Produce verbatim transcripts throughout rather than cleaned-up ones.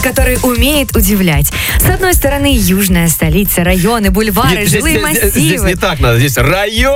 который умеет удивлять. С одной стороны, южная столица, районы, бульвары, Нет, жилые здесь, массивы. Здесь, здесь не так надо. Здесь районы,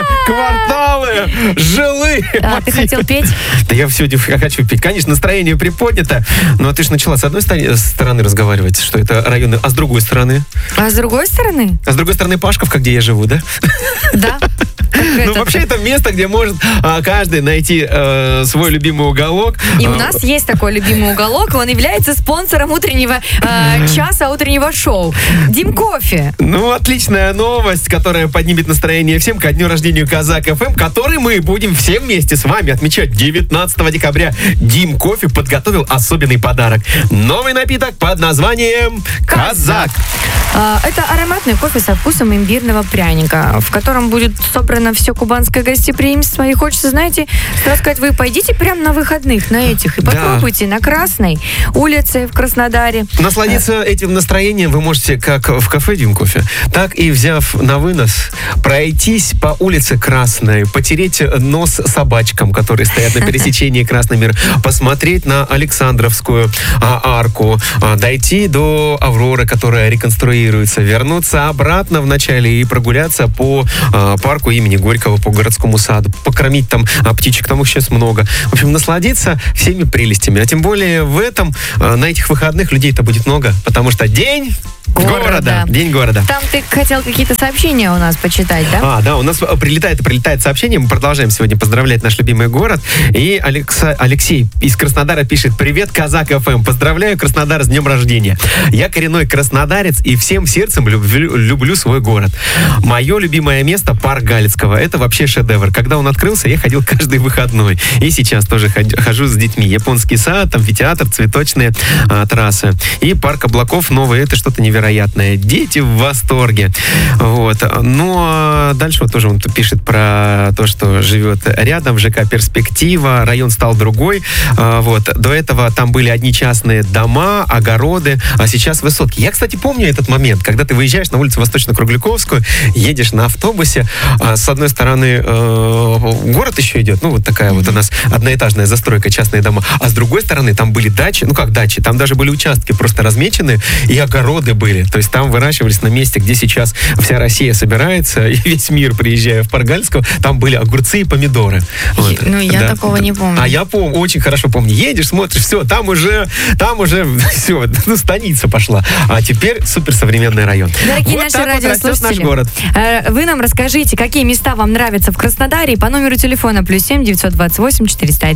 кварталы, жилые А, массивы. ты хотел петь? Да я сегодня хочу петь. Конечно, настроение приподнято, но ты же начала с одной стороны разговаривать, что это районы, а с другой стороны? А с другой стороны? А с другой стороны Пашковка, где я живу, да? Да. Ну, вообще, это место, где может а, каждый найти э, свой любимый уголок. И у нас есть такой любимый уголок, он является спонсором утреннего э, часа, утреннего шоу. Дим Кофе. Ну, отличная новость, которая поднимет настроение всем ко дню рождения Казак эф эм, который мы будем все вместе с вами отмечать девятнадцатого декабря. Дим Кофе подготовил особенный подарок. Новый напиток под названием «Казак». А, это ароматный кофе со вкусом имбирного пряника, в котором будет собрано все кубанское гостеприимство. И хочется, знаете, сразу сказать, вы пойдите прямо на выходных, на этих, и попробуйте да. на Красной улице в Краснодаре. Насладиться этим настроением вы можете как в кафе «Дим Кофе», так и, взяв на вынос, пройтись по улице Красной, потереть нос собачкам, которые стоят на пересечении Красной мира, посмотреть на Александровскую а, арку, а, дойти до Авроры, которая реконструируется, вернуться обратно в начале и прогуляться по а, парку имени Горького, по городскому саду, покормить там а, птичек, там их сейчас много. В общем, насладиться всеми прелестями. А тем более в этом, а, на этих выходных людей-то будет много, потому что день... Города. города. День города. Там ты хотел какие-то сообщения у нас почитать, да? А, да, у нас прилетает и прилетает сообщение. Мы продолжаем сегодня поздравлять наш любимый город. И Алекса, Алексей из Краснодара пишет: «Привет, Казак эф эм. Поздравляю Краснодар с днем рождения. Я коренной краснодарец и всем сердцем люблю, люблю свой город. Мое любимое место — парк Галицкого. Это вообще шедевр. Когда он открылся, я ходил каждый выходной. И сейчас тоже хожу с детьми. Японский сад, амфитеатр, цветочные а, трассы. И парк облаков новый. Это что-то невероятное. Вероятное. Дети в восторге. Вот. Ну, а дальше вот тоже он тут пишет про то, что живет рядом, ЖК «Перспектива», район стал другой. А, вот. До этого там были одни частные дома, огороды, а сейчас высотки. Я, кстати, помню этот момент, когда ты выезжаешь на улицу Восточно-Кругляковскую, едешь на автобусе, а с одной стороны э, город еще идет, ну, вот такая вот у нас одноэтажная застройка, частные дома, а с другой стороны там были дачи, ну, как дачи, там даже были участки просто размечены, и огороды были. То есть там выращивались на месте, где сейчас вся Россия собирается, и весь мир, приезжая в парк Галицкого, там были огурцы и помидоры. Вот. Ну, я да. такого не помню. А я помню, очень хорошо помню. Едешь, смотришь, все, там уже, там уже, все, ну, станица пошла. А теперь суперсовременный район. Дорогие вот наши так вот растет наш город. Вы нам расскажите, какие места вам нравятся в Краснодаре, по номеру телефона плюс семь девятьсот двадцать восемь четыреста один